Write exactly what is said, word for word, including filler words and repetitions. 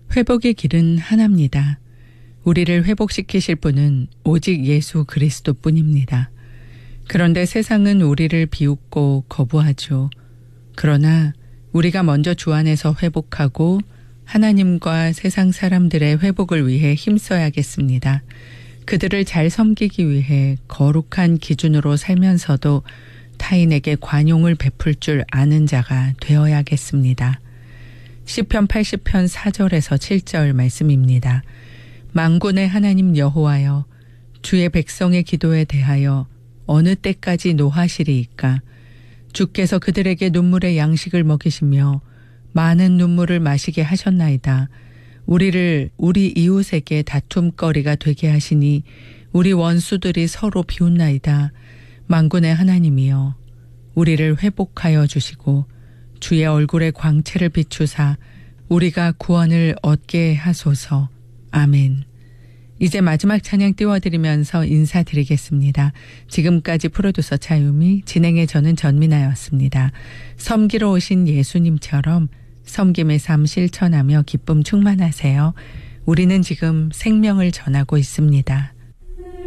회복의 길은 하나입니다. 우리를 회복시키실 분은 오직 예수 그리스도뿐입니다. 그런데 세상은 우리를 비웃고 거부하죠. 그러나 우리가 먼저 주 안에서 회복하고 하나님과 세상 사람들의 회복을 위해 힘써야겠습니다. 그들을 잘 섬기기 위해 거룩한 기준으로 살면서도 타인에게 관용을 베풀 줄 아는 자가 되어야겠습니다. 시편 팔십 편 사 절에서 칠 절 말씀입니다. 만군의 하나님 여호와여, 주의 백성의 기도에 대하여 어느 때까지 노하시리이까? 주께서 그들에게 눈물의 양식을 먹이시며 많은 눈물을 마시게 하셨나이다. 우리를 우리 이웃에게 다툼거리가 되게 하시니 우리 원수들이 서로 비웃나이다. 만군의 하나님이여, 우리를 회복하여 주시고 주의 얼굴에 광채를 비추사 우리가 구원을 얻게 하소서. 아멘. 이제 마지막 찬양 띄워드리면서 인사드리겠습니다. 지금까지 프로듀서 차유미, 진행의 저는 전민아였습니다. 섬기러 오신 예수님처럼 섬김의 삶 실천하며 기쁨 충만하세요. 우리는 지금 생명을 전하고 있습니다.